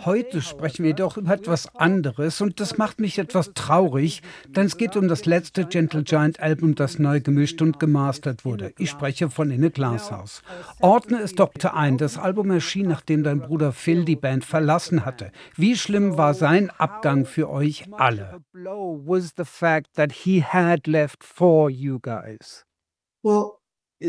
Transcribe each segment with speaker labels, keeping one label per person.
Speaker 1: heute sprechen wir doch über etwas anderes und das macht mich etwas traurig, denn es geht um das letzte Gentle Giant Album, das neu gemischt und gemastert wurde. Ich spreche von In a Glass House. Ordne es doch bitte ein, das Album erschien, nachdem dein Bruder Phil die Band verlassen hatte. Wie schlimm war sein Abgang für euch alle? Was the fact that he had left for you guys?
Speaker 2: Well,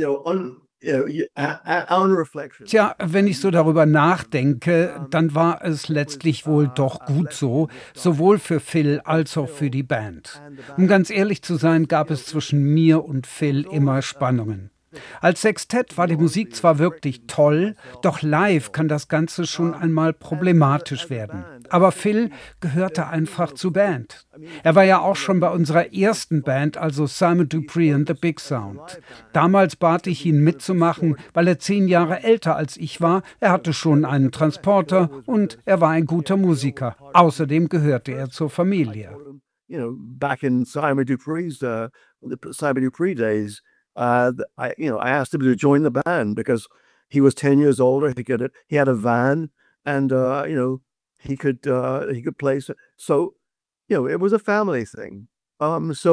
Speaker 2: on reflection,
Speaker 1: Tja, wenn ich so darüber nachdenke, dann war es letztlich wohl doch gut so, sowohl für Phil als auch für die Band. Um ganz ehrlich zu sein, gab es zwischen mir und Phil immer Spannungen. Als Sextett war die Musik zwar wirklich toll, doch live kann das Ganze schon einmal problematisch werden. Aber Phil gehörte einfach zur Band. Er war ja auch schon bei unserer ersten Band, also Simon Dupree and the Big Sound. Damals bat ich ihn mitzumachen, weil er 10 Jahre älter als ich war. Er hatte schon einen Transporter und er war ein guter Musiker. Außerdem gehörte er zur Familie.
Speaker 2: back in the Simon Dupree days, I asked him to join the band because he was 10 years older. He had a van, and he could play. So, it was a family thing. So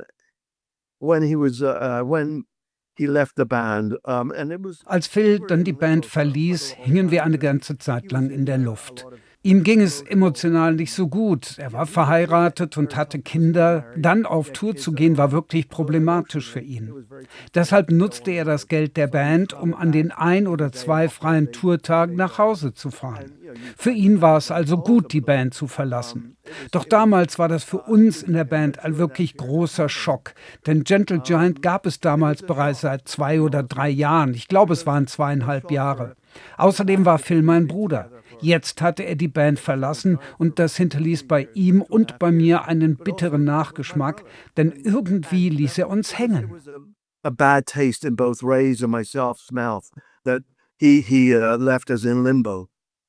Speaker 2: when he left the band, and it was.
Speaker 1: Als Phil dann die Band verließ, hingen wir eine ganze Zeit lang in der Luft. Ihm ging es emotional nicht so gut. Er war verheiratet und hatte Kinder. Dann auf Tour zu gehen, war wirklich problematisch für ihn. Deshalb nutzte er das Geld der Band, um an den 1 oder 2 freien Tourtagen nach Hause zu fahren. Für ihn war es also gut, die Band zu verlassen. Doch damals war das für uns in der Band ein wirklich großer Schock. Denn Gentle Giant gab es damals bereits seit 2 oder 3 Jahren. Ich glaube, es waren 2,5 Jahre. Außerdem war Phil mein Bruder. Jetzt hatte er die Band verlassen und das hinterließ bei ihm und bei mir einen bitteren Nachgeschmack, denn irgendwie ließ er uns hängen.
Speaker 2: A bad taste in both Ray's and myself's mouth that he left us in limbo.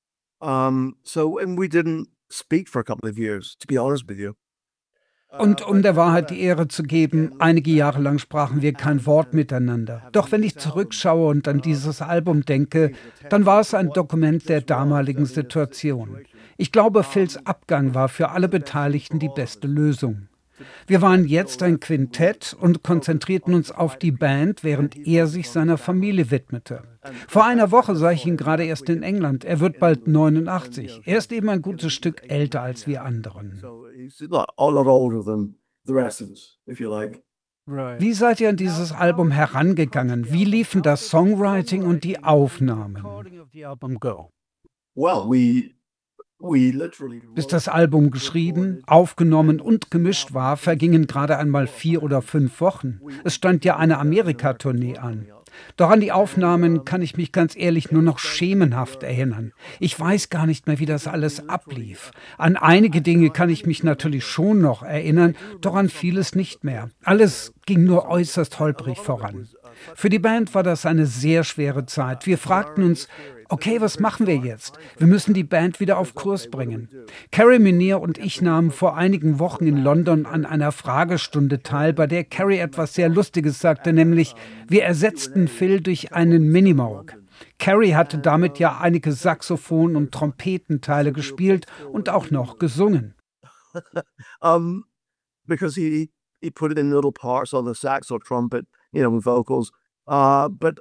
Speaker 2: And we didn't speak for a couple of years, to be honest with you.
Speaker 1: Und um der Wahrheit die Ehre zu geben, einige Jahre lang sprachen wir kein Wort miteinander. Doch wenn ich zurückschaue und an dieses Album denke, dann war es ein Dokument der damaligen Situation. Ich glaube, Phils Abgang war für alle Beteiligten die beste Lösung. Wir waren jetzt ein Quintett und konzentrierten uns auf die Band, während er sich seiner Familie widmete. Vor einer Woche sah ich ihn gerade erst in England. Er wird bald 89. Er ist eben ein gutes Stück älter als wir anderen.
Speaker 2: A lot older than the rest of us, if you like.
Speaker 1: Wie seid ihr an dieses Album herangegangen? Wie liefen das Songwriting und die Aufnahmen?
Speaker 2: Well, we literally.
Speaker 1: Bis das Album geschrieben, aufgenommen und gemischt war, vergingen gerade einmal 4 oder 5 Wochen. Es stand ja eine Amerika-Tournee an. Doch an die Aufnahmen kann ich mich ganz ehrlich nur noch schemenhaft erinnern. Ich weiß gar nicht mehr, wie das alles ablief. An einige Dinge kann ich mich natürlich schon noch erinnern, doch an vieles nicht mehr. Alles ging nur äußerst holprig voran. Für die Band war das eine sehr schwere Zeit. Wir fragten uns, okay, was machen wir jetzt? Wir müssen die Band wieder auf Kurs bringen. Carrie Minier und ich nahmen vor einigen Wochen in London an einer Fragestunde teil, bei der Carrie etwas sehr Lustiges sagte, nämlich, wir ersetzten Phil durch einen Minimoog. Carrie hatte damit ja einige Saxophon- und Trompetenteile gespielt und auch noch gesungen.
Speaker 2: Because he put it in little parts on the sax or trumpet, with vocals. But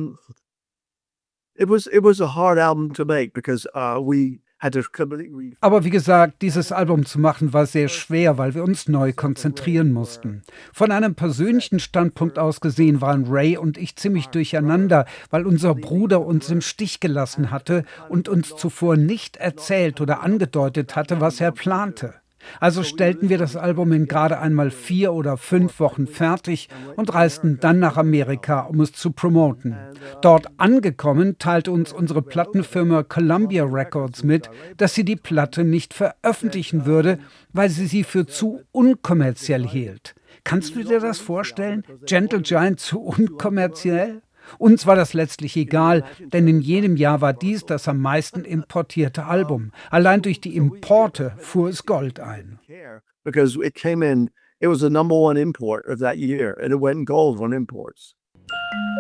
Speaker 2: it was a hard album to make because we had to completely.
Speaker 1: Aber wie gesagt, dieses Album zu machen war sehr schwer, weil wir uns neu konzentrieren mussten. Von einem persönlichen Standpunkt aus gesehen waren Ray und ich ziemlich durcheinander, weil unser Bruder uns im Stich gelassen hatte und uns zuvor nicht erzählt oder angedeutet hatte, was er plante. Also stellten wir das Album in gerade einmal 4 oder 5 Wochen fertig und reisten dann nach Amerika, um es zu promoten. Dort angekommen, teilte uns unsere Plattenfirma Columbia Records mit, dass sie die Platte nicht veröffentlichen würde, weil sie für zu unkommerziell hielt. Kannst du dir das vorstellen? Gentle Giant zu unkommerziell? Uns war das letztlich egal, denn in jedem Jahr war dies das am meisten importierte Album. Allein durch die Importe fuhr es Gold ein.
Speaker 2: Because it was the number 1 import of that year, and it went gold on imports.